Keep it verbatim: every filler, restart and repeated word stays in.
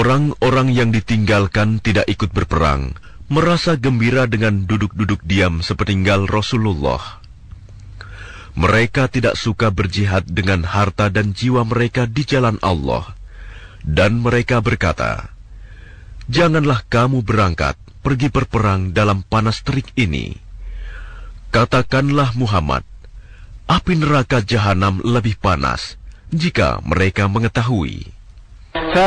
Orang-orang yang ditinggalkan tidak ikut berperang, merasa gembira dengan duduk-duduk diam sepeninggal Rasulullah. Mereka tidak suka berjihad dengan harta dan jiwa mereka di jalan Allah. Dan mereka berkata, "Janganlah kamu berangkat pergi berperang dalam panas terik ini." Katakanlah Muhammad, api neraka jahanam lebih panas jika mereka mengetahui.